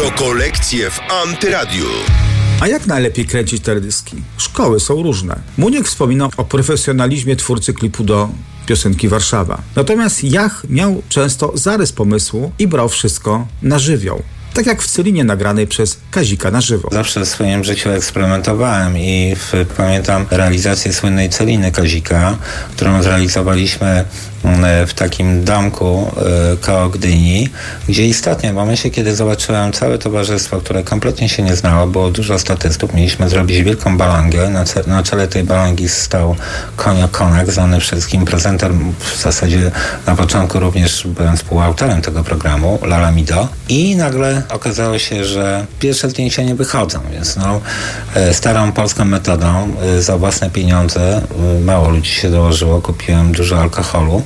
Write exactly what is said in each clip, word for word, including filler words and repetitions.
Rokolekcje w Antyradiu. A jak najlepiej kręcić teledyski? Szkoły są różne. Muniek wspominał o profesjonalizmie twórcy klipu do piosenki Warszawa. Natomiast Jach miał często zarys pomysłu i brał wszystko na żywioł. Tak jak w Celinie nagranej przez Kazika na żywo. Zawsze w swoim życiu eksperymentowałem i w, pamiętam realizację słynnej Celiny Kazika, którą zrealizowaliśmy w takim domku y, koło Gdyni, gdzie istotnie w momencie, kiedy zobaczyłem całe towarzystwo, które kompletnie się nie znało, było dużo statystów, mieliśmy zrobić wielką balangę. Na, ce- na czele tej balangi stał Konio Konak, znany wszystkim prezenter, w zasadzie na początku również byłem współautorem tego programu, Lala Mido, i nagle okazało się, że pierwsze zdjęcia nie wychodzą, więc no, y, starą polską metodą, y, za własne pieniądze, y, mało ludzi się dołożyło, kupiłem dużo alkoholu,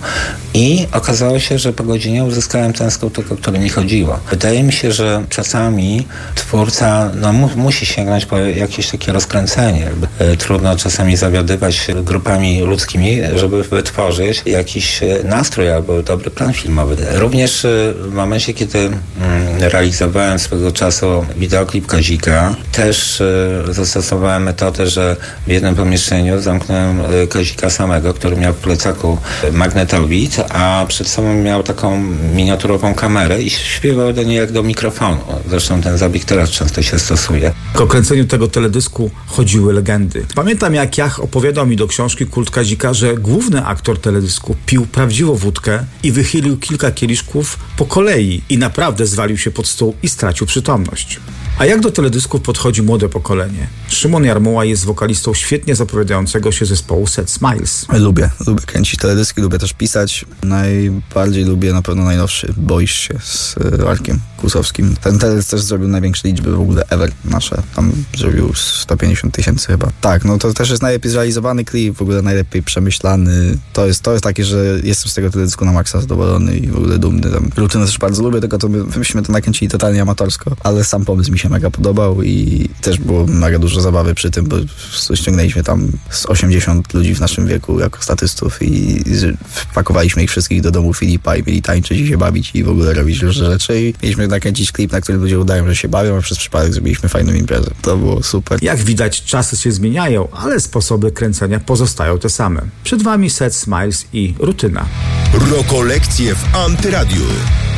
i okazało się, że po godzinie uzyskałem ten skutek, o który mi chodziło. Wydaje mi się, że czasami twórca no, mu, musi sięgnąć po jakieś takie rozkręcenie. Jakby, e, trudno czasami zawiadywać grupami ludzkimi, żeby wytworzyć jakiś nastrój albo dobry plan filmowy. Również e, w momencie, kiedy mm, realizowałem swego czasu wideoklip Kazika, też e, zastosowałem metodę, że w jednym pomieszczeniu zamknąłem e, Kazika samego, który miał w plecaku magnetowid, a przed sobą miał taką miniaturową kamerę i śpiewał do niej jak do mikrofonu. Zresztą ten zabieg teraz często się stosuje. O kręceniu tego teledysku chodziły legendy. Pamiętam, jak Jach opowiadał mi do książki Kult Kazika, że główny aktor teledysku pił prawdziwą wódkę i wychylił kilka kieliszków po kolei i naprawdę zwalił się pod stół i stracił przytomność. A jak do teledysków podchodzi młode pokolenie? Szymon Jarmuła jest wokalistą świetnie zapowiadającego się zespołu Set Smiles. Lubię, lubię kręcić teledyski, lubię też pisać. Najbardziej lubię na pewno najnowszy Boisz się z Arkiem Kłusowskim. Ten teledysk też zrobił największe liczby w ogóle ever nasze. Tam zrobił sto pięćdziesiąt tysięcy chyba. Tak, no to też jest najlepiej zrealizowany klip, w ogóle najlepiej przemyślany. To jest, to jest takie, że jestem z tego teledysku na maksa zadowolony i w ogóle dumny. Tam Rutynę też bardzo lubię, tylko to my, myśmy to nakręcili totalnie amatorsko, ale sam pomysł mi się mega podobał i też było mega dużo zabawy przy tym, bo ściągnęliśmy tam z osiemdziesiąt ludzi w naszym wieku jako statystów i wpakowaliśmy ich wszystkich do domu Filipa i mieli tańczyć i się bawić i w ogóle robić różne rzeczy i mieliśmy nakręcić klip, na którym ludzie udają, że się bawią, a przez przypadek zrobiliśmy fajną imprezę. To było super. Jak widać, czasy się zmieniają, ale sposoby kręcenia pozostają te same. Przed wami Set Smiles i Rutyna. Rokolekcje w Antyradiu.